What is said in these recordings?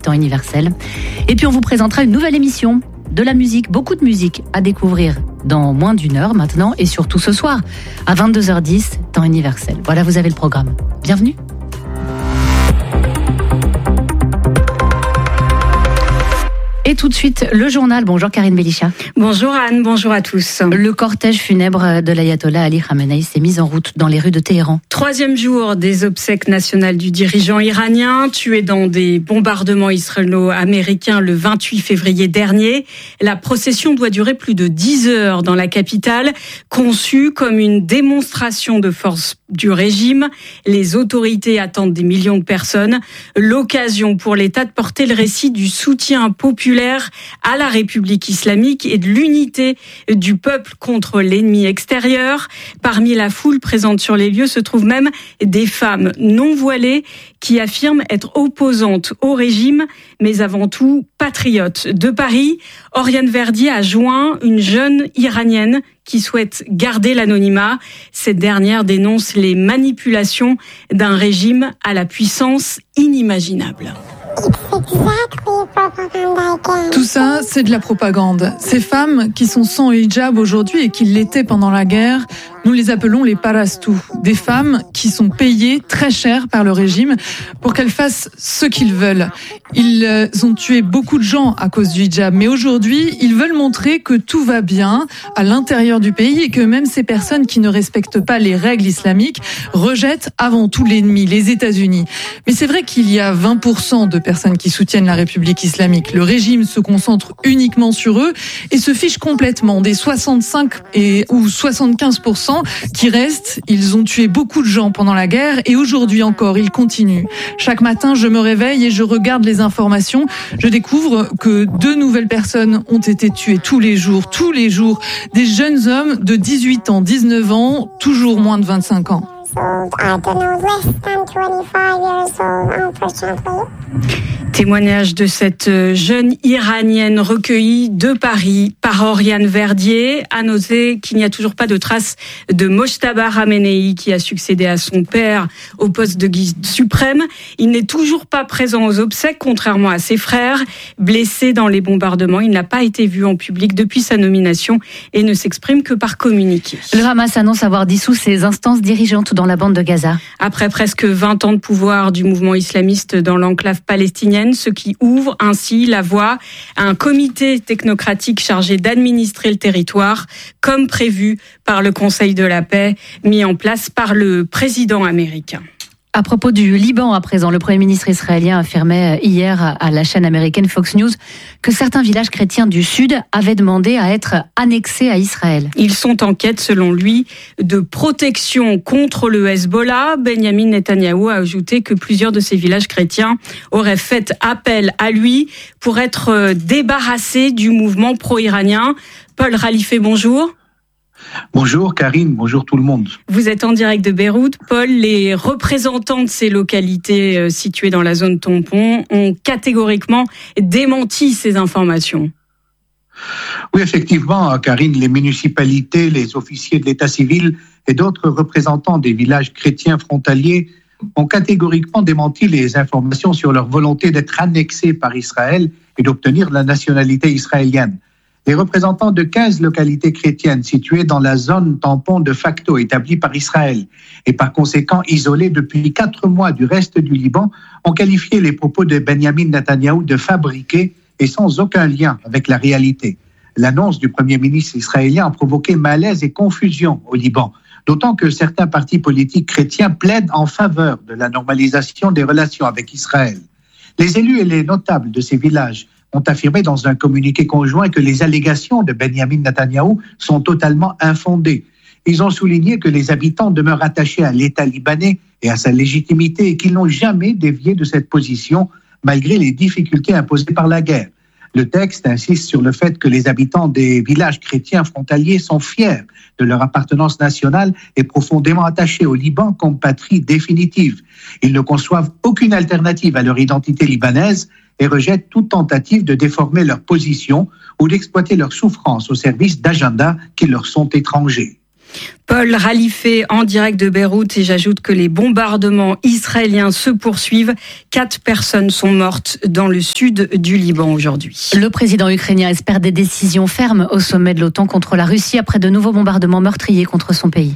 temps universel. Et puis on vous présentera une nouvelle émission, de la musique, beaucoup de musique à découvrir dans moins d'une heure maintenant et surtout ce soir à 22h10, temps universel. Voilà, vous avez le programme. Bienvenue. Et tout de suite, le journal. Bonjour Karine Belisha. Bonjour Anne, bonjour à tous. Le cortège funèbre de l'ayatollah Ali Khamenei s'est mis en route dans les rues de Téhéran. 3e jour des obsèques nationales du dirigeant iranien, tué dans des bombardements israélo-américains le 28 février dernier. La procession doit durer plus de 10 heures dans la capitale, conçue comme une démonstration de force du régime. Les autorités attendent des millions de personnes. L'occasion pour l'État de porter le récit du soutien populaire à la République islamique et de l'unité du peuple contre l'ennemi extérieur. Parmi la foule présente sur les lieux se trouvent même des femmes non voilées qui affirment être opposantes au régime, mais avant tout patriotes. De Paris, Oriane Verdier a joint une jeune iranienne qui souhaite garder l'anonymat. Cette dernière dénonce les manipulations d'un régime à la puissance inimaginable. Tout ça, c'est de la propagande. Ces femmes qui sont sans hijab aujourd'hui et qui l'étaient pendant la guerre, nous les appelons les parastou. Des femmes qui sont payées très cher par le régime pour qu'elles fassent ce qu'ils veulent. Ils ont tué beaucoup de gens à cause du hijab, mais aujourd'hui, ils veulent montrer que tout va bien à l'intérieur du pays et que même ces personnes qui ne respectent pas les règles islamiques rejettent avant tout l'ennemi, les États-Unis. Mais c'est vrai qu'il y a 20% de personnes qui soutiennent la République islamique. Le régime se concentre uniquement sur eux et se fiche complètement des 65 ou 75% qui restent. Ils ont tué beaucoup de gens pendant la guerre et aujourd'hui encore, ils continuent. Chaque matin, je me réveille et je regarde les informations. Je découvre que 2 nouvelles personnes ont été tuées tous les jours. Des jeunes hommes de 18 ans, 19 ans, toujours moins de 25 ans. Témoignage de cette jeune iranienne recueillie de Paris par Oriane Verdier. À noter qu'il n'y a toujours pas de traces de Mojtaba Khamenei qui a succédé à son père au poste de guide suprême. Il n'est toujours pas présent aux obsèques, contrairement à ses frères. Blessé dans les bombardements, il n'a pas été vu en public depuis sa nomination et ne s'exprime que par communiqué. Le Hamas annonce avoir dissous ses instances dirigeantes dans la bande de Gaza. Après presque 20 ans de pouvoir du mouvement islamiste dans l'enclave palestinienne, ce qui ouvre ainsi la voie à un comité technocratique chargé d'administrer le territoire, comme prévu par le Conseil de la paix, mis en place par le président américain. À propos du Liban à présent, le Premier ministre israélien affirmait hier à la chaîne américaine Fox News que certains villages chrétiens du Sud avaient demandé à être annexés à Israël. Ils sont en quête, selon lui, de protection contre le Hezbollah. Benjamin Netanyahou a ajouté que plusieurs de ces villages chrétiens auraient fait appel à lui pour être débarrassés du mouvement pro-iranien. Paul Ralifé, bonjour. Bonjour Karine, bonjour tout le monde. Vous êtes en direct de Beyrouth. Paul, les représentants de ces localités situées dans la zone tampon ont catégoriquement démenti ces informations. Oui, effectivement, Karine, les municipalités, les officiers de l'état civil et d'autres représentants des villages chrétiens frontaliers ont catégoriquement démenti les informations sur leur volonté d'être annexés par Israël et d'obtenir la nationalité israélienne. Les représentants de 15 localités chrétiennes situées dans la zone tampon de facto établie par Israël et par conséquent isolées depuis 4 mois du reste du Liban ont qualifié les propos de Benjamin Netanyahou de fabriqués et sans aucun lien avec la réalité. L'annonce du Premier ministre israélien a provoqué malaise et confusion au Liban, d'autant que certains partis politiques chrétiens plaident en faveur de la normalisation des relations avec Israël. Les élus et les notables de ces villages ont affirmé dans un communiqué conjoint que les allégations de Benjamin Netanyahou sont totalement infondées. Ils ont souligné que les habitants demeurent attachés à l'État libanais et à sa légitimité et qu'ils n'ont jamais dévié de cette position malgré les difficultés imposées par la guerre. Le texte insiste sur le fait que les habitants des villages chrétiens frontaliers sont fiers de leur appartenance nationale et profondément attachés au Liban comme patrie définitive. Ils ne conçoivent aucune alternative à leur identité libanaise et rejettent toute tentative de déformer leur position ou d'exploiter leur souffrance au service d'agendas qui leur sont étrangers. Paul Ralifé en direct de Beyrouth, et j'ajoute que les bombardements israéliens se poursuivent. 4 personnes sont mortes dans le sud du Liban aujourd'hui. Le président ukrainien espère des décisions fermes au sommet de l'OTAN contre la Russie après de nouveaux bombardements meurtriers contre son pays.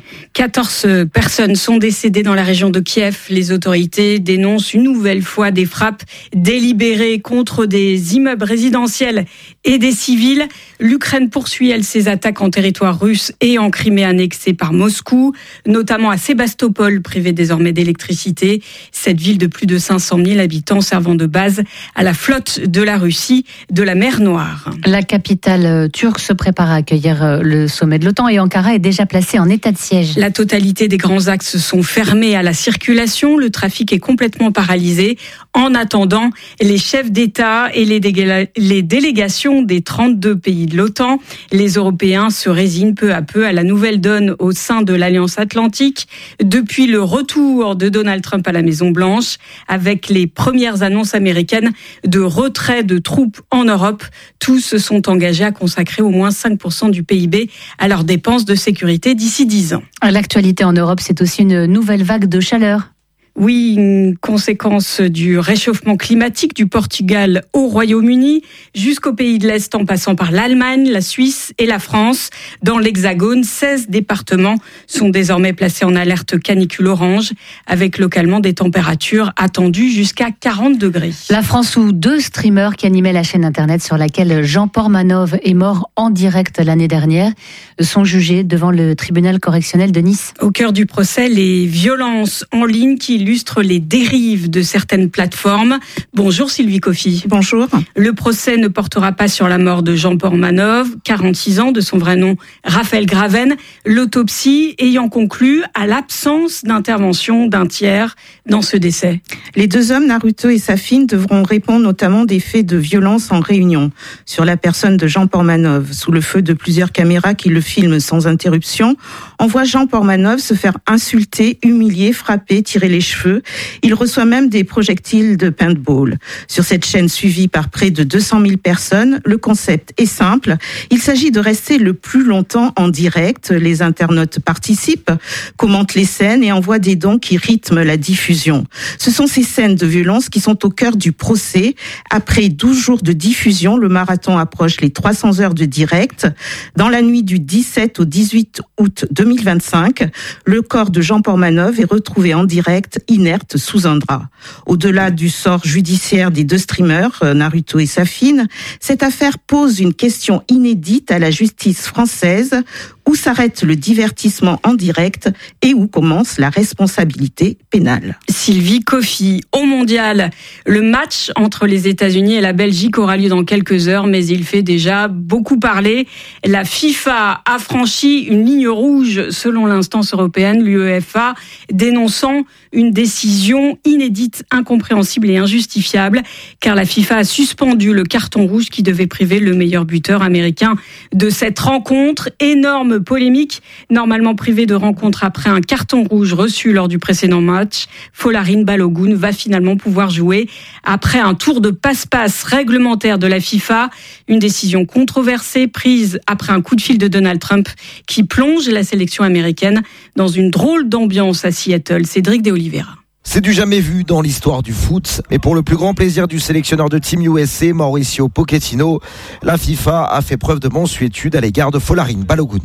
14 personnes sont décédées dans la région de Kiev. Les autorités dénoncent une nouvelle fois des frappes délibérées contre des immeubles résidentiels et des civils. L'Ukraine poursuit, elle, ses attaques en territoire russe et en Crimée annexée par Moscou, notamment à Sébastopol, privée désormais d'électricité. Cette ville de plus de 500 000 habitants servant de base à la flotte de la Russie de la mer Noire. La capitale turque se prépare à accueillir le sommet de l'OTAN et Ankara est déjà placée en état de siège. La totalité des grands axes sont fermés à la circulation. Le trafic est complètement paralysé. En attendant, les chefs d'État et les délégations des 32 pays de l'OTAN, les Européens se résignent peu à peu à la nouvelle donne au sein de l'Alliance Atlantique. Depuis le retour de Donald Trump à la Maison-Blanche, avec les premières annonces américaines de retrait de troupes en Europe, tous se sont engagés à consacrer au moins 5% du PIB à leurs dépenses de sécurité d'ici 10 ans. L'actualité en Europe, c'est aussi une nouvelle vague de chaleur. Oui, une conséquence du réchauffement climatique du Portugal au Royaume-Uni, jusqu'aux pays de l'Est en passant par l'Allemagne, la Suisse et la France. Dans l'Hexagone, 16 départements sont désormais placés en alerte canicule orange, avec localement des températures attendues jusqu'à 40 degrés. La France, où 2 streamers qui animaient la chaîne internet sur laquelle Jean Portmanov est mort en direct l'année dernière, sont jugés devant le tribunal correctionnel de Nice. Au cœur du procès, les violences en ligne qui illustre les dérives de certaines plateformes. Bonjour Sylvie Coffy. Bonjour. Le procès ne portera pas sur la mort de Jean Portmanov, 46 ans, de son vrai nom Raphaël Graven, l'autopsie ayant conclu à l'absence d'intervention d'un tiers dans ce décès. Les 2 hommes, Naruto et Safin, devront répondre notamment des faits de violence en réunion sur la personne de Jean Portmanov. Sous le feu de plusieurs caméras qui le filment sans interruption, on voit Jean Portmanov se faire insulter, humilier, frapper, tirer les cheveux. Il reçoit même des projectiles de paintball. Sur cette chaîne suivie par près de 200 000 personnes, le concept est simple. Il s'agit de rester le plus longtemps en direct. Les internautes participent, commentent les scènes et envoient des dons qui rythment la diffusion. Ce sont ces scènes de violence qui sont au cœur du procès. Après 12 jours de diffusion, le marathon approche les 300 heures de direct. Dans la nuit du 17 au 18 août 2025, le corps de Jean Portmanov est retrouvé en direct, inerte sous un drap. Au-delà du sort judiciaire des 2 streamers, Naruto et Safin, cette affaire pose une question inédite à la justice française. Où s'arrête le divertissement en direct et où commence la responsabilité pénale? Sylvie Coffy. Au mondial, le match entre les États-Unis et la Belgique aura lieu dans quelques heures, mais il fait déjà beaucoup parler. La FIFA a franchi une ligne rouge selon l'instance européenne, l'UEFA, dénonçant une décision inédite, incompréhensible et injustifiable, car la FIFA a suspendu le carton rouge qui devait priver le meilleur buteur américain de cette rencontre. Énorme polémique, normalement privé de rencontre après un carton rouge reçu lors du précédent match. Folarin Balogun va finalement pouvoir jouer après un tour de passe-passe réglementaire de la FIFA. Une décision controversée prise après un coup de fil de Donald Trump qui plonge la sélection américaine dans une drôle d'ambiance à Seattle. Cédric de Oliveira. C'est du jamais vu dans l'histoire du foot, mais pour le plus grand plaisir du sélectionneur de Team USA, Mauricio Pochettino, la FIFA a fait preuve de mansuétude à l'égard de Folarin Balogun.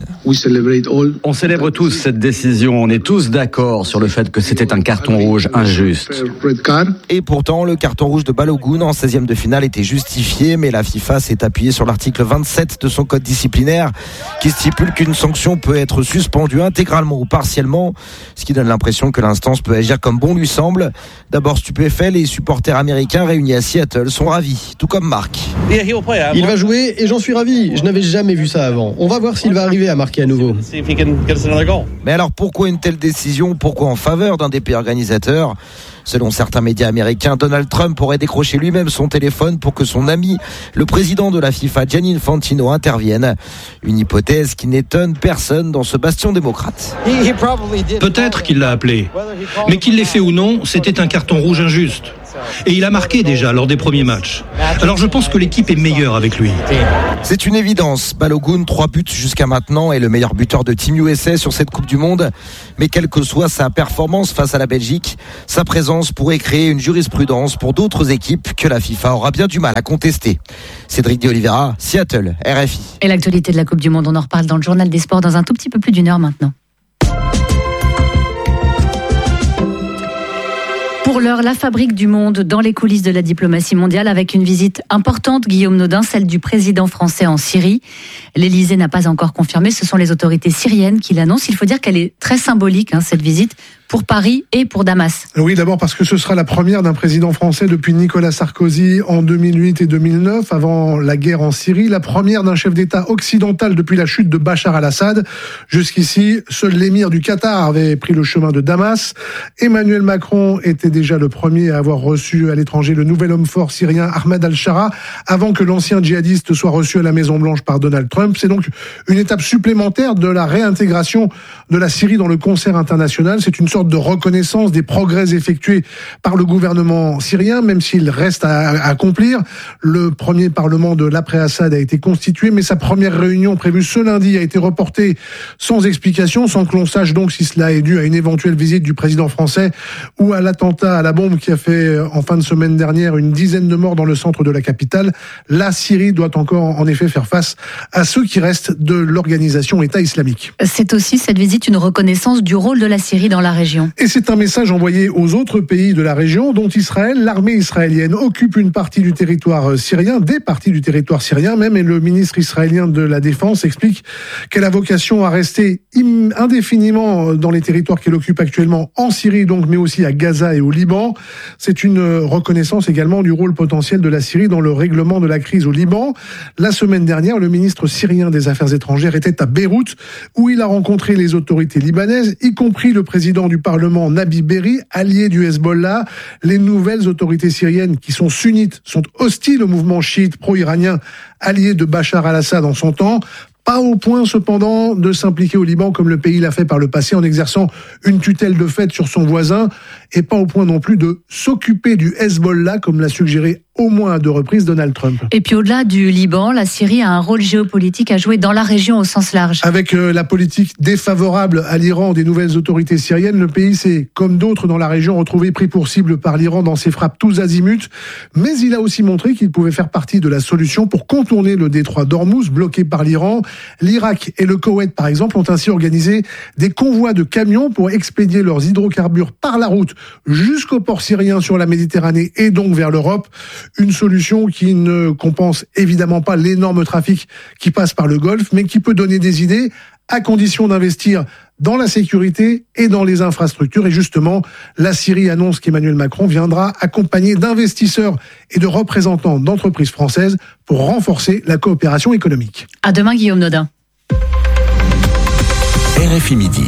On célèbre tous cette décision, on est tous d'accord sur le fait que c'était un carton rouge injuste. Et pourtant, le carton rouge de Balogun en 16e de finale était justifié, mais la FIFA s'est appuyée sur l'article 27 de son code disciplinaire qui stipule qu'une sanction peut être suspendue intégralement ou partiellement, ce qui donne l'impression que l'instance peut agir comme bon lui semble. D'abord stupéfait, les supporters américains réunis à Seattle sont ravis, tout comme Marc. Il va jouer et j'en suis ravi. Je n'avais jamais vu ça avant. On va voir s'il va arriver à marquer à nouveau. Mais alors pourquoi une telle décision? Pourquoi en faveur d'un des pays organisateurs? Selon certains médias américains, Donald Trump aurait décroché lui-même son téléphone pour que son ami, le président de la FIFA, Gianni Infantino, intervienne. Une hypothèse qui n'étonne personne dans ce bastion démocrate. Peut-être qu'il l'a appelé. Mais qu'il l'ait fait ou non, c'était un carton rouge injuste. Et il a marqué déjà lors des premiers matchs. Alors je pense que l'équipe est meilleure avec lui. C'est une évidence. Balogun, 3 buts jusqu'à maintenant, est le meilleur buteur de Team USA sur cette Coupe du Monde. Mais quelle que soit sa performance face à la Belgique, sa présence pourrait créer une jurisprudence pour d'autres équipes que la FIFA aura bien du mal à contester. Cédric de Oliveira, Seattle, RFI. Et l'actualité de la Coupe du Monde, on en reparle dans le journal des sports dans un tout petit peu plus d'une heure maintenant. Pour l'heure, la fabrique du monde dans les coulisses de la diplomatie mondiale avec une visite importante, Guillaume Nodin, celle du président français en Syrie. L'Elysée n'a pas encore confirmé, ce sont les autorités syriennes qui l'annoncent. Il faut dire qu'elle est très symbolique, cette visite, pour Paris et pour Damas. Oui, d'abord parce que ce sera la première d'un président français depuis Nicolas Sarkozy en 2008 et 2009, avant la guerre en Syrie. La première d'un chef d'État occidental depuis la chute de Bachar al-Assad. Jusqu'ici, seul l'émir du Qatar avait pris le chemin de Damas. Emmanuel Macron était déjà le premier à avoir reçu à l'étranger le nouvel homme fort syrien Ahmed al-Shara, avant que l'ancien djihadiste soit reçu à la Maison-Blanche par Donald Trump. C'est donc une étape supplémentaire de la réintégration de la Syrie dans le concert international. C'est une sorte de reconnaissance des progrès effectués par le gouvernement syrien, même s'il reste à accomplir. Le premier parlement de l'après-Assad a été constitué, mais sa première réunion prévue ce lundi a été reportée sans explication, sans que l'on sache donc si cela est dû à une éventuelle visite du président français ou à l'attentat à la bombe qui a fait en fin de semaine dernière une dizaine de morts dans le centre de la capitale. La Syrie doit encore en effet faire face à ceux qui restent de l'organisation État islamique. C'est aussi cette visite une reconnaissance du rôle de la Syrie dans la région. Et c'est un message envoyé aux autres pays de la région, dont Israël. L'armée israélienne occupe une partie du territoire syrien, des parties du territoire syrien même, et le ministre israélien de la Défense explique qu'elle a vocation à rester indéfiniment dans les territoires qu'elle occupe actuellement en Syrie, donc, mais aussi à Gaza et au Liban. C'est une reconnaissance également du rôle potentiel de la Syrie dans le règlement de la crise au Liban. La semaine dernière, le ministre syrien des Affaires étrangères était à Beyrouth, où il a rencontré les autorités libanaises, y compris le président du Parlement Nabi Berri, allié du Hezbollah. Les nouvelles autorités syriennes, qui sont sunnites, sont hostiles au mouvement chiite pro-iranien, allié de Bachar al-Assad en son temps. Pas au point cependant de s'impliquer au Liban comme le pays l'a fait par le passé en exerçant une tutelle de fait sur son voisin, et pas au point non plus de s'occuper du Hezbollah comme l'a suggéré au moins à 2 reprises Donald Trump. Et puis au-delà du Liban, la Syrie a un rôle géopolitique à jouer dans la région au sens large. Avec la politique défavorable à l'Iran des nouvelles autorités syriennes, le pays s'est, comme d'autres dans la région, retrouvé pris pour cible par l'Iran dans ses frappes tous azimuts. Mais il a aussi montré qu'il pouvait faire partie de la solution pour contourner le détroit d'Ormuz bloqué par l'Iran. L'Irak et le Koweït, par exemple, ont ainsi organisé des convois de camions pour expédier leurs hydrocarbures par la route jusqu'au port syrien sur la Méditerranée et donc vers l'Europe. Une solution qui ne compense évidemment pas l'énorme trafic qui passe par le Golfe, mais qui peut donner des idées à condition d'investir dans la sécurité et dans les infrastructures. Et justement, la Syrie annonce qu'Emmanuel Macron viendra accompagné d'investisseurs et de représentants d'entreprises françaises pour renforcer la coopération économique. À demain, Guillaume Nodin. RFI Midi.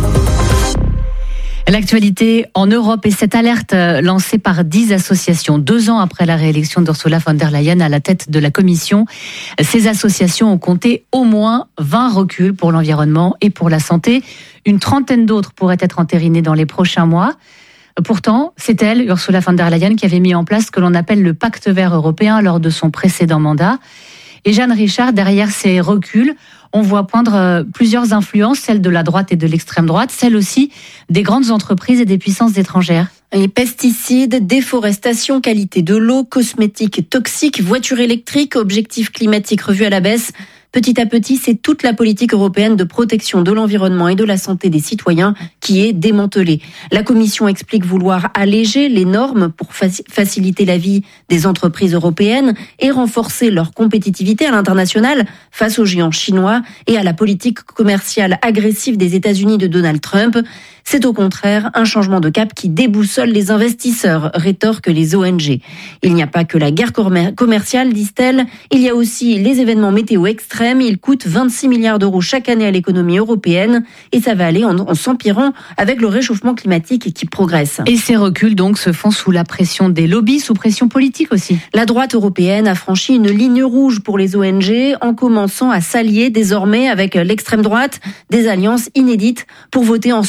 L'actualité en Europe et cette alerte lancée par 10 associations 2 ans après la réélection d'Ursula von der Leyen à la tête de la Commission. Ces associations ont compté au moins 20 reculs pour l'environnement et pour la santé. Une trentaine d'autres pourraient être entérinées dans les prochains mois. Pourtant, c'est elle, Ursula von der Leyen, qui avait mis en place ce que l'on appelle le pacte vert européen lors de son précédent mandat. Et Jeanne Richard, derrière ces reculs, on voit poindre plusieurs influences, celles de la droite et de l'extrême droite, celles aussi des grandes entreprises et des puissances étrangères. Les pesticides, déforestation, qualité de l'eau, cosmétiques toxiques, voitures électriques, objectifs climatiques revus à la baisse. Petit à petit, c'est toute la politique européenne de protection de l'environnement et de la santé des citoyens qui est démantelée. La Commission explique vouloir alléger les normes pour faciliter la vie des entreprises européennes et renforcer leur compétitivité à l'international face aux géants chinois et à la politique commerciale agressive des États-Unis de Donald Trump. C'est au contraire un changement de cap qui déboussole les investisseurs, rétorquent les ONG. Il n'y a pas que la guerre commerciale, disent-elles, il y a aussi les événements météo extrêmes. Ils coûtent 26 milliards d'euros chaque année à l'économie européenne et ça va aller en s'empirant avec le réchauffement climatique qui progresse. Et ces reculs donc se font sous la pression des lobbies, sous pression politique aussi. La droite européenne a franchi une ligne rouge pour les ONG en commençant à s'allier désormais avec l'extrême droite, des alliances inédites pour voter ensemble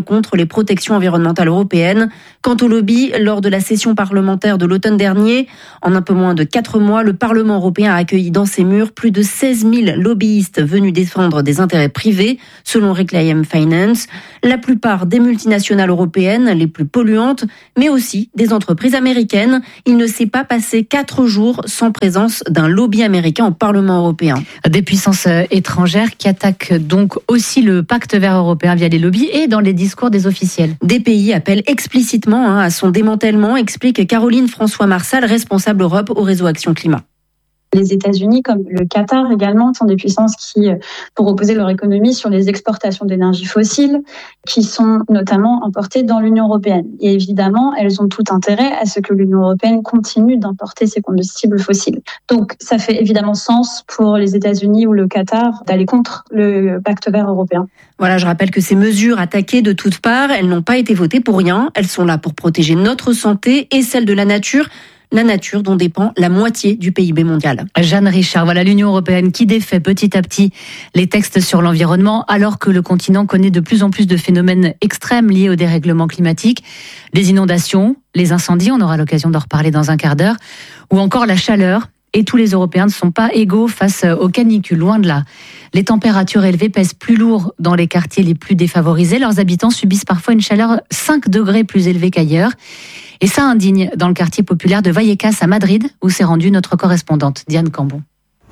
contre les protections environnementales européennes. Quant au lobby, lors de la session parlementaire de l'automne dernier, en un peu moins de 4 mois, le Parlement européen a accueilli dans ses murs plus de 16 000 lobbyistes venus défendre des intérêts privés, selon Reclaim Finance. La plupart des multinationales européennes les plus polluantes, mais aussi des entreprises américaines. Il ne s'est pas passé 4 jours sans présence d'un lobby américain au Parlement européen. Des puissances étrangères qui attaquent donc aussi le pacte vert européen via les lobbies et dans les discours des officiels. Des pays appellent explicitement à son démantèlement, explique Caroline François-Marsal, responsable Europe au réseau Action Climat. Les États-Unis, comme le Qatar également, sont des puissances qui, pour reposer leur économie sur les exportations d'énergie fossile, qui sont notamment importées dans l'Union européenne. Et évidemment, elles ont tout intérêt à ce que l'Union européenne continue d'importer ces combustibles fossiles. Donc, ça fait évidemment sens pour les États-Unis ou le Qatar d'aller contre le pacte vert européen. Voilà, je rappelle que ces mesures attaquées de toutes parts, elles n'ont pas été votées pour rien. Elles sont là pour protéger notre santé et celle de la nature dont dépend la moitié du PIB mondial. Jeanne Richard, voilà l'Union européenne qui défait petit à petit les textes sur l'environnement alors que le continent connaît de plus en plus de phénomènes extrêmes liés au dérèglement climatique, les inondations, les incendies, on aura l'occasion d'en reparler dans un quart d'heure, ou encore la chaleur. Et tous les Européens ne sont pas égaux face aux canicules, loin de là. Les températures élevées pèsent plus lourd dans les quartiers les plus défavorisés. Leurs habitants subissent parfois une chaleur 5 degrés plus élevée qu'ailleurs. Et ça indigne dans le quartier populaire de Vallecas à Madrid, où s'est rendue notre correspondante Diane Cambon.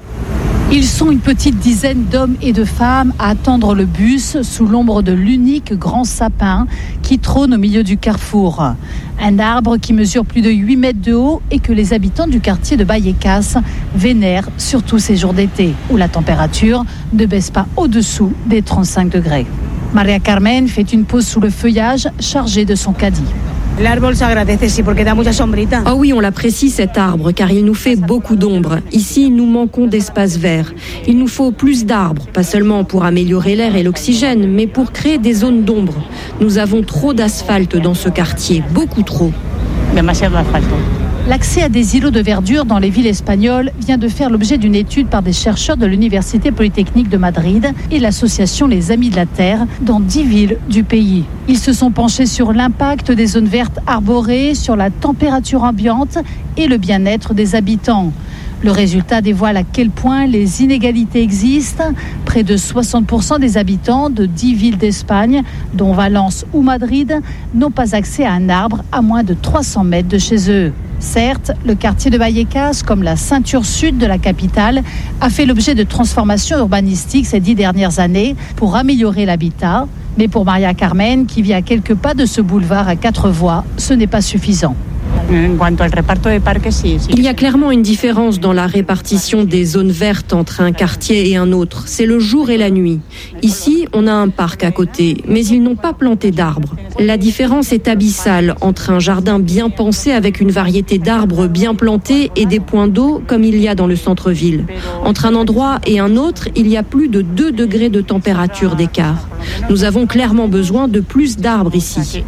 Ils sont une petite dizaine d'hommes et de femmes à attendre le bus sous l'ombre de l'unique grand sapin qui trône au milieu du carrefour. Un arbre qui mesure plus de 8 mètres de haut et que les habitants du quartier de Vallecas vénèrent surtout ces jours d'été où la température ne baisse pas au-dessous des 35 degrés. Maria Carmen fait une pause sous le feuillage chargée de son caddie. Ah oui, on l'apprécie cet arbre car il nous fait beaucoup d'ombre. Ici, nous manquons d'espace vert. Il nous faut plus d'arbres, pas seulement pour améliorer l'air et l'oxygène, mais pour créer des zones d'ombre. Nous avons trop d'asphalte dans ce quartier, beaucoup trop. L'accès à des îlots de verdure dans les villes espagnoles vient de faire l'objet d'une étude par des chercheurs de l'Université Polytechnique de Madrid et l'association Les Amis de la Terre dans 10 villes du pays. Ils se sont penchés sur l'impact des zones vertes arborées, sur la température ambiante et le bien-être des habitants. Le résultat dévoile à quel point les inégalités existent. Près de 60% des habitants de 10 villes d'Espagne, dont Valence ou Madrid, n'ont pas accès à un arbre à moins de 300 mètres de chez eux. Certes, le quartier de Vallecas, comme la ceinture sud de la capitale, a fait l'objet de transformations urbanistiques ces 10 dernières années pour améliorer l'habitat. Mais pour Maria Carmen, qui vit à quelques pas de ce boulevard à 4 voies, ce n'est pas suffisant. Il y a clairement une différence dans la répartition des zones vertes entre un quartier et un autre. C'est le jour et la nuit. Ici, on a un parc à côté, mais ils n'ont pas planté d'arbres. La différence est abyssale entre un jardin bien pensé avec une variété d'arbres bien plantés et des points d'eau comme il y a dans le centre-ville. Entre un endroit et un autre, il y a plus de 2 degrés de température d'écart. Nous avons clairement besoin de plus d'arbres ici.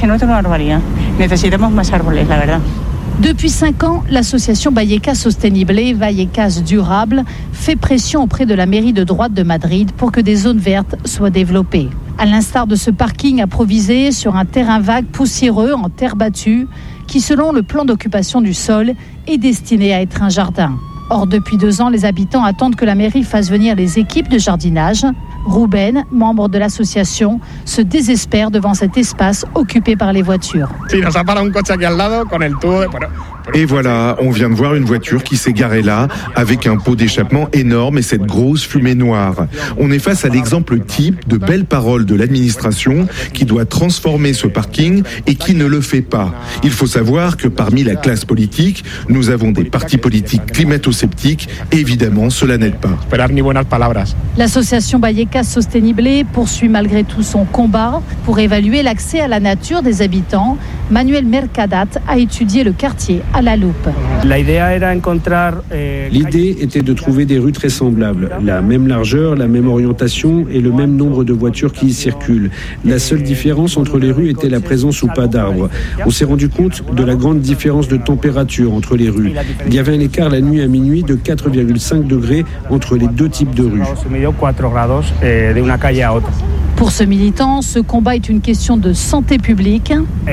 Depuis 5 ans, l'association Vallecas Sostenible, Vallecas Durable, fait pression auprès de la mairie de droite de Madrid pour que des zones vertes soient développées. À l'instar de ce parking improvisé sur un terrain vague poussiéreux en terre battue, qui selon le plan d'occupation du sol est destiné à être un jardin. Or, depuis 2 ans, les habitants attendent que la mairie fasse venir les équipes de jardinage. Ruben, membre de l'association, se désespère devant cet espace occupé par les voitures. Et voilà, on vient de voir une voiture qui s'est garée là, avec un pot d'échappement énorme et cette grosse fumée noire. On est face à l'exemple type de belles paroles de l'administration qui doit transformer ce parking et qui ne le fait pas. Il faut savoir que parmi la classe politique, nous avons des partis politiques climato-sceptiques et évidemment, cela n'aide pas. L'association Vallecas Sostenible poursuit malgré tout son combat pour évaluer l'accès à la nature des habitants. Manuel Mercadat a étudié le quartier à la loupe. L'idée était de trouver des rues très semblables, la même largeur, la même orientation et le même nombre de voitures qui y circulent. La seule différence entre les rues était la présence ou pas d'arbres. On s'est rendu compte de la grande différence de température entre les rues. Il y avait un écart la nuit à minuit de 4,5 degrés entre les 2 types de rues. Pour ce militant, ce combat est une question de santé publique.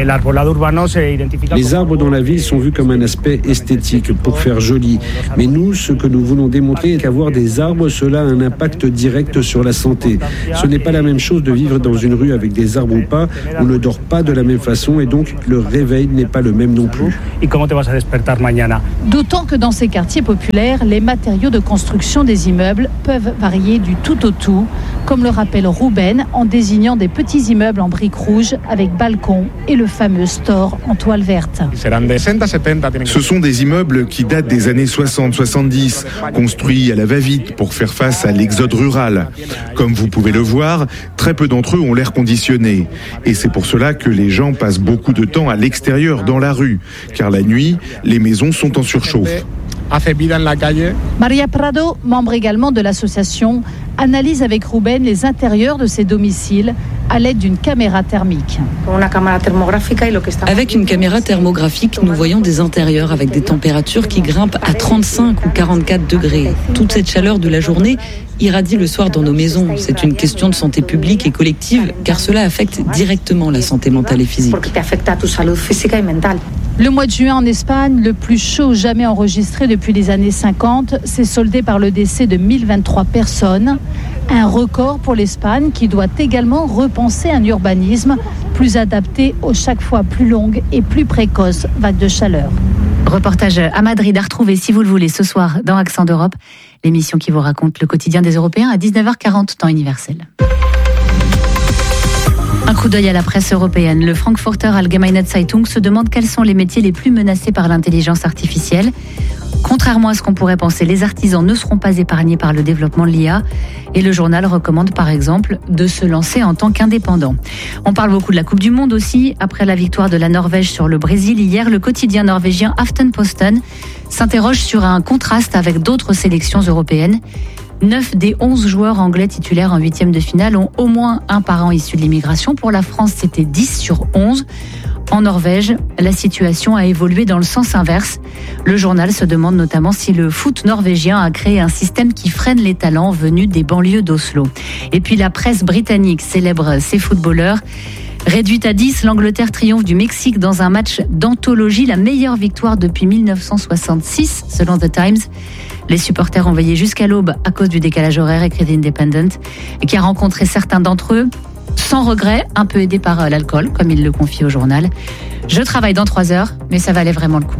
Les arbres dans la ville sont vus comme un aspect esthétique, pour faire joli. Mais nous, ce que nous voulons démontrer est qu'avoir des arbres, cela a un impact direct sur la santé. Ce n'est pas la même chose de vivre dans une rue avec des arbres ou pas. On ne dort pas de la même façon et donc le réveil n'est pas le même non plus. D'autant que dans ces quartiers populaires, les matériaux de construction des immeubles peuvent varier du tout au tout, comme le rappelle Ruben en désignant des petits immeubles en briques rouges avec balcon et le fameux store en toile verte. Ce sont des immeubles qui datent des années 60-70, construits à la va-vite pour faire face à l'exode rural. Comme vous pouvez le voir, très peu d'entre eux ont l'air conditionné. Et c'est pour cela que les gens passent beaucoup de temps à l'extérieur, dans la rue, car la nuit, les maisons sont en surchauffe. Maria Prado, membre également de l'association, analyse avec Ruben les intérieurs de ces domiciles à l'aide d'une caméra thermique. Avec une caméra thermographique, nous voyons des intérieurs avec des températures qui grimpent à 35 ou 44 degrés. Toute cette chaleur de la journée irradie le soir dans nos maisons. C'est une question de santé publique et collective, car cela affecte directement la santé mentale et physique. Le mois de juin en Espagne, le plus chaud jamais enregistré depuis les années 50, s'est soldé par le décès de 1023 personnes. Un record pour l'Espagne qui doit également repenser un urbanisme plus adapté aux chaque fois plus longues et plus précoces vagues de chaleur. Reportage à Madrid à retrouver si vous le voulez ce soir dans Accent d'Europe, l'émission qui vous raconte le quotidien des Européens à 19h40 temps universel. Un coup d'œil à la presse européenne. Le Frankfurter Allgemeine Zeitung se demande quels sont les métiers les plus menacés par l'intelligence artificielle. Contrairement à ce qu'on pourrait penser, les artisans ne seront pas épargnés par le développement de l'IA. Et le journal recommande par exemple de se lancer en tant qu'indépendant. On parle beaucoup de la Coupe du Monde aussi. Après la victoire de la Norvège sur le Brésil hier, le quotidien norvégien Aftenposten s'interroge sur un contraste avec d'autres sélections européennes. 9 des 11 joueurs anglais titulaires en huitième de finale ont au moins un parent issu de l'immigration. Pour la France, c'était 10 sur 11. En Norvège, la situation a évolué dans le sens inverse. Le journal se demande notamment si le foot norvégien a créé un système qui freine les talents venus des banlieues d'Oslo. Et puis la presse britannique célèbre ses footballeurs. Réduite à 10, l'Angleterre triomphe du Mexique dans un match d'anthologie, la meilleure victoire depuis 1966, selon The Times. Les supporters ont veillé jusqu'à l'aube à cause du décalage horaire, écrit The Independent, et qui a rencontré certains d'entre eux sans regret, un peu aidés par l'alcool, comme il le confie au journal. Je travaille dans 3 heures, mais ça valait vraiment le coup.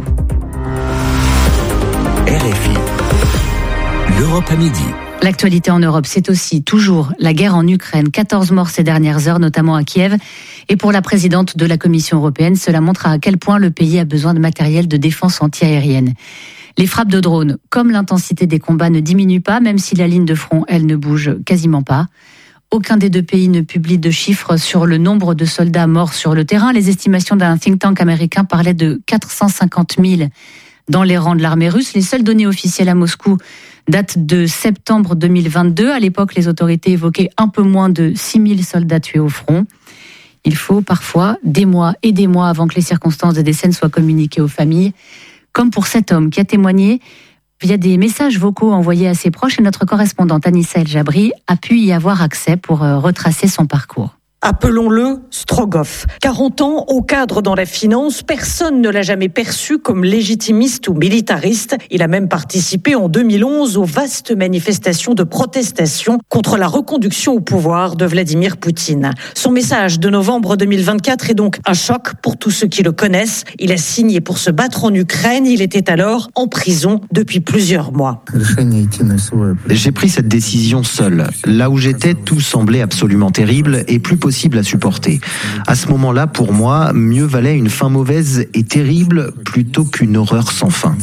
RFI, l'Europe à midi. L'actualité en Europe, c'est aussi toujours la guerre en Ukraine. 14 morts ces dernières heures, notamment à Kiev. Et pour la présidente de la Commission européenne, cela montre à quel point le pays a besoin de matériel de défense anti-aérienne. Les frappes de drones, comme l'intensité des combats, ne diminuent pas, même si la ligne de front, elle, ne bouge quasiment pas. Aucun des deux pays ne publie de chiffres sur le nombre de soldats morts sur le terrain. Les estimations d'un think tank américain parlaient de 450 000 dans les rangs de l'armée russe. Les seules données officielles à Moscou datent de septembre 2022. À l'époque, les autorités évoquaient un peu moins de 6 000 soldats tués au front. Il faut parfois des mois et des mois avant que les circonstances des décès soient communiquées aux familles. Comme pour cet homme qui a témoigné via des messages vocaux envoyés à ses proches, et notre correspondante Anissa El Jabri a pu y avoir accès pour retracer son parcours. Appelons-le Strogoff. 40 ans au cadre dans la finance, personne ne l'a jamais perçu comme légitimiste ou militariste. Il a même participé en 2011 aux vastes manifestations de protestation contre la reconduction au pouvoir de Vladimir Poutine. Son message de novembre 2024 est donc un choc pour tous ceux qui le connaissent. Il a signé pour se battre en Ukraine. Il était alors en prison depuis plusieurs mois. J'ai pris cette décision seul. Là où j'étais, tout semblait absolument terrible et plus possible à supporter. À ce moment-là, pour moi, mieux valait une fin mauvaise et terrible plutôt qu'une horreur sans fin.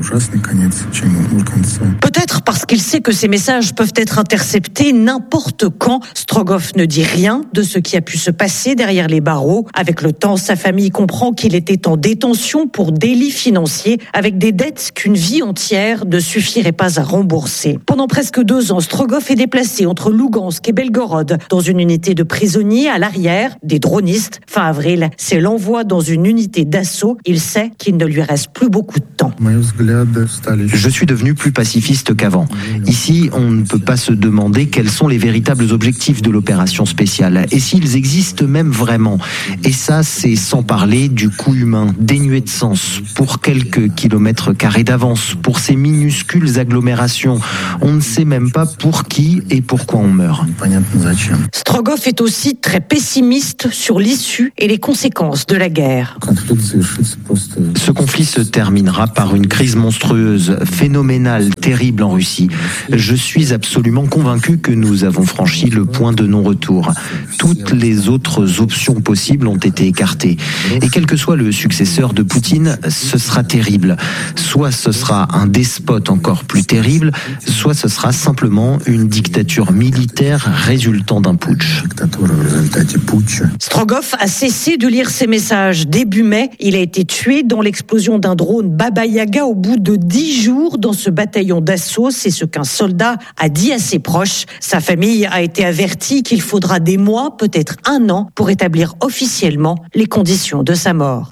Peut-être parce qu'il sait que ces messages peuvent être interceptés n'importe quand. Strogoff ne dit rien de ce qui a pu se passer derrière les barreaux. Avec le temps, sa famille comprend qu'il était en détention pour délit financier, avec des dettes qu'une vie entière ne suffirait pas à rembourser. Pendant presque 2 ans, Strogoff est déplacé entre Lugansk et Belgorod dans une unité de prisonniers. À l'arrière, des dronistes. Fin avril, c'est l'envoi dans une unité d'assaut. Il sait qu'il ne lui reste plus beaucoup de temps. Je suis devenu plus pacifiste qu'avant. avant. Ici, on ne peut pas se demander quels sont les véritables objectifs de l'opération spéciale et s'ils existent même vraiment. Et ça, c'est sans parler du coût humain, dénué de sens, pour quelques kilomètres carrés d'avance, pour ces minuscules agglomérations. On ne sait même pas pour qui et pourquoi on meurt. Strogoff est aussi très pessimiste sur l'issue et les conséquences de la guerre. Ce conflit se terminera par une crise monstrueuse, phénoménale, terrible en Russie. Je suis absolument convaincu que nous avons franchi le point de non-retour. Toutes les autres options possibles ont été écartées. Et quel que soit le successeur de Poutine, ce sera terrible. Soit ce sera un despote encore plus terrible, soit ce sera simplement une dictature militaire résultant d'un putsch. Strogoff a cessé de lire ses messages. Début mai, il a été tué dans l'explosion d'un drone Baba Yaga au bout de 10 jours dans ce bataillon d'assaut. C'est ce qu'un soldat a dit à ses proches. Sa famille a été avertie qu'il faudra des mois, peut-être un an, pour établir officiellement les conditions de sa mort.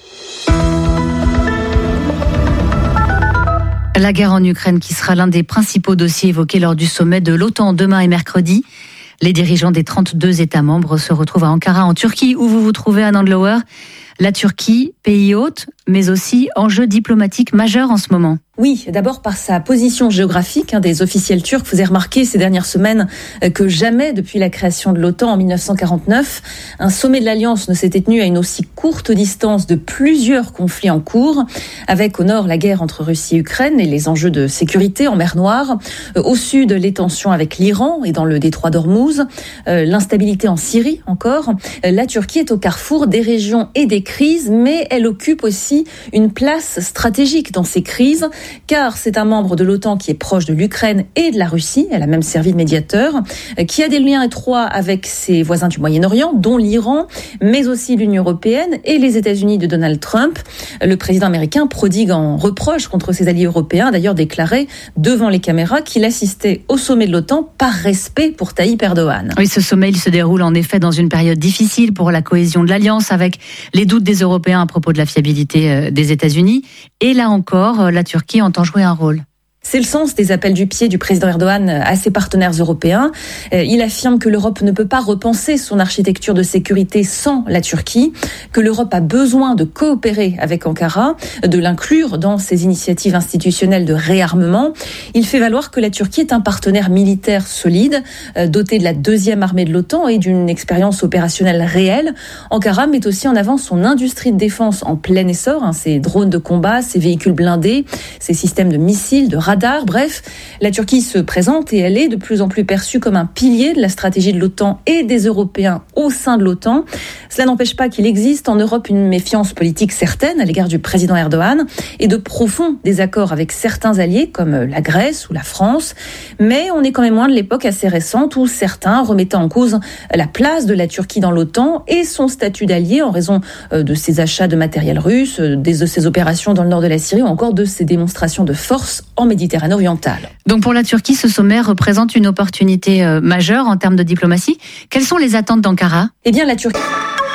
La guerre en Ukraine qui sera l'un des principaux dossiers évoqués lors du sommet de l'OTAN demain et mercredi. Les dirigeants des 32 États membres se retrouvent à Ankara en Turquie où vous vous trouvez à Nanlower. La Turquie, pays hôte, mais aussi enjeu diplomatique majeur en ce moment. Oui, d'abord par sa position géographique. Des officiels turcs faisaient remarquer ces dernières semaines que jamais depuis la création de l'OTAN en 1949, un sommet de l'Alliance ne s'était tenu à une aussi courte distance de plusieurs conflits en cours, avec au nord la guerre entre Russie et Ukraine et les enjeux de sécurité en mer Noire, au sud les tensions avec l'Iran et dans le détroit d'Ormuz, l'instabilité en Syrie encore. La Turquie est au carrefour des régions et des crises, mais elle occupe aussi une place stratégique dans ces crises, car c'est un membre de l'OTAN qui est proche de l'Ukraine et de la Russie, elle a même servi de médiateur, qui a des liens étroits avec ses voisins du Moyen-Orient, dont l'Iran, mais aussi l'Union européenne et les États-Unis de Donald Trump. Le président américain prodigue en reproche contre ses alliés européens, d'ailleurs déclaré devant les caméras qu'il assistait au sommet de l'OTAN par respect pour Tayyip Erdogan. Oui, ce sommet, il se déroule en effet dans une période difficile pour la cohésion de l'Alliance, avec les doutes des Européens à propos de la fiabilité des États-Unis. Et là encore, la Turquie entend jouer un rôle. C'est le sens des appels du pied du président Erdogan à ses partenaires européens. Il affirme que l'Europe ne peut pas repenser son architecture de sécurité sans la Turquie, que l'Europe a besoin de coopérer avec Ankara, de l'inclure dans ses initiatives institutionnelles de réarmement. Il fait valoir que la Turquie est un partenaire militaire solide, doté de la deuxième armée de l'OTAN et d'une expérience opérationnelle réelle. Ankara met aussi en avant son industrie de défense en plein essor, ses drones de combat, ses véhicules blindés, ses systèmes de missiles, de radars. Bref, la Turquie se présente et elle est de plus en plus perçue comme un pilier de la stratégie de l'OTAN et des Européens au sein de l'OTAN. Cela n'empêche pas qu'il existe en Europe une méfiance politique certaine à l'égard du président Erdogan et de profonds désaccords avec certains alliés comme la Grèce ou la France. Mais on est quand même loin de l'époque assez récente où certains remettaient en cause la place de la Turquie dans l'OTAN et son statut d'allié en raison de ses achats de matériel russe, de ses opérations dans le nord de la Syrie ou encore de ses démonstrations de force en Méditerranée orientale. Donc pour la Turquie, ce sommet représente une opportunité majeure en termes de diplomatie. Quelles sont les attentes d'Ankara ? Eh bien, la Turquie...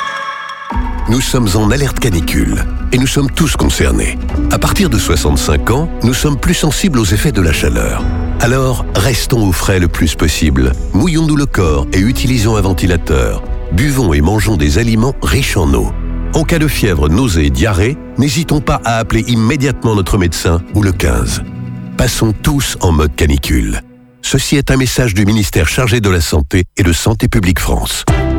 Nous sommes en alerte canicule et nous sommes tous concernés. À partir de 65 ans, nous sommes plus sensibles aux effets de la chaleur. Alors, restons au frais le plus possible. Mouillons-nous le corps et utilisons un ventilateur. Buvons et mangeons des aliments riches en eau. En cas de fièvre, nausée, diarrhée, n'hésitons pas à appeler immédiatement notre médecin ou le 15. Passons tous en mode canicule. Ceci est un message du ministère chargé de la Santé et de Santé publique France.